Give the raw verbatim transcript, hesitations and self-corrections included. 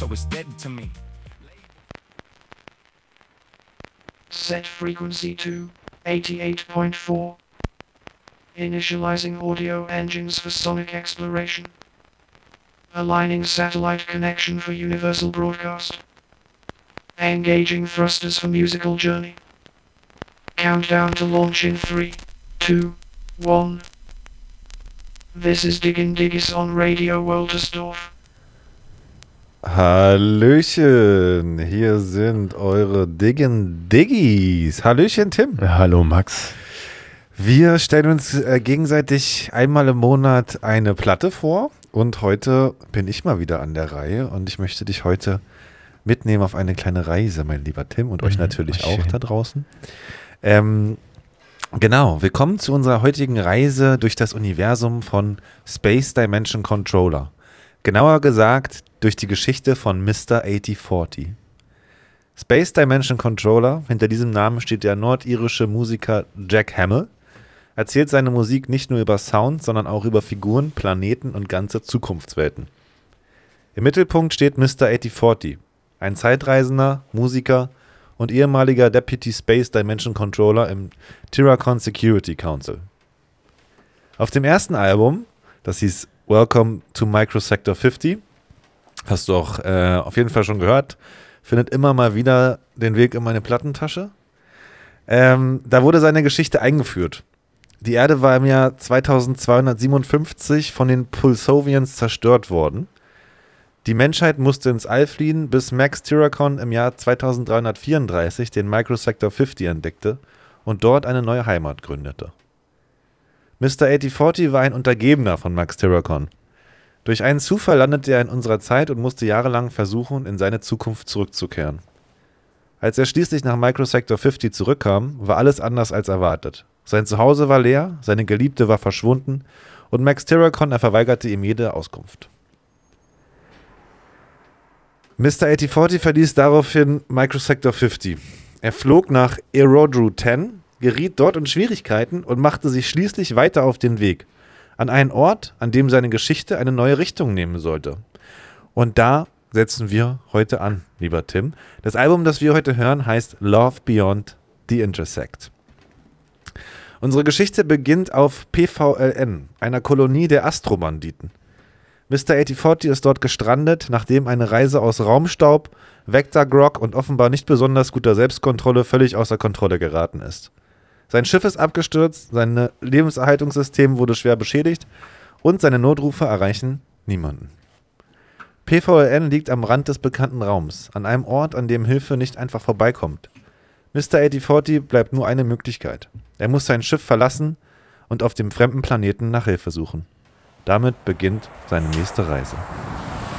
so it's dead to me. Set frequency to eighty-eight point four. Initializing audio engines for sonic exploration. Aligning satellite connection for universal broadcast. Engaging thrusters for musical journey. Countdown to launch in three, two, one. This is Diggin' Diggis on Radio Woltersdorf. Hallöchen, hier sind eure Diggin' Diggis. Hallöchen, Tim. Ja, hallo, Max. Wir stellen uns äh, gegenseitig einmal im Monat eine Platte vor und heute bin ich mal wieder an der Reihe und ich möchte dich heute mitnehmen auf eine kleine Reise, mein lieber Tim, und mhm, euch natürlich auch da draußen. Ähm, genau, willkommen zu unserer heutigen Reise durch das Universum von Space Dimension Controller. Genauer gesagt, durch die Geschichte von Mister achtzig vierzig. Space Dimension Controller, hinter diesem Namen steht der nordirische Musiker Jack Hamill, erzählt seine Musik nicht nur über Sound, sondern auch über Figuren, Planeten und ganze Zukunftswelten. Im Mittelpunkt steht Mister achtzig vierzig, ein Zeitreisender, Musiker und ehemaliger Deputy Space Dimension Controller im Tyracon Security Council. Auf dem ersten Album, das hieß Welcome to Microsector fünfzig, hast du auch äh, auf jeden Fall schon gehört, findet immer mal wieder den Weg in meine Plattentasche. Ähm, da wurde seine Geschichte eingeführt. Die Erde war im Jahr zweitausendzweihundertsiebenundfünfzig von den Pulsovians zerstört worden. Die Menschheit musste ins All fliehen, bis Max Tyracon im Jahr zweitausenddreihundertvierunddreißig den Microsector fünfzig entdeckte und dort eine neue Heimat gründete. Mister achtzig vierzig war ein Untergebener von Max Tyracon. Durch einen Zufall landete er in unserer Zeit und musste jahrelang versuchen, in seine Zukunft zurückzukehren. Als er schließlich nach Microsector fünfzig zurückkam, war alles anders als erwartet. Sein Zuhause war leer, seine Geliebte war verschwunden und Max Tyracon, er verweigerte ihm jede Auskunft. Mister achtzig vierzig verließ daraufhin Microsector fünfzig. Er flog nach Erodru zehn, geriet dort in Schwierigkeiten und machte sich schließlich weiter auf den Weg. An einen Ort, an dem seine Geschichte eine neue Richtung nehmen sollte. Und da setzen wir heute an, lieber Tim. Das Album, das wir heute hören, heißt Love Beyond the Intersect. Unsere Geschichte beginnt auf P V L N, einer Kolonie der Astrobanditen. Mister achtzig vierzig ist dort gestrandet, nachdem eine Reise aus Raumstaub, Vector-Grog und offenbar nicht besonders guter Selbstkontrolle völlig außer Kontrolle geraten ist. Sein Schiff ist abgestürzt, sein Lebenserhaltungssystem wurde schwer beschädigt und seine Notrufe erreichen niemanden. P V L N liegt am Rand des bekannten Raums, an einem Ort, an dem Hilfe nicht einfach vorbeikommt. Mister achtzig vierzig bleibt nur eine Möglichkeit. Er muss sein Schiff verlassen und auf dem fremden Planeten nach Hilfe suchen. Damit beginnt seine nächste Reise.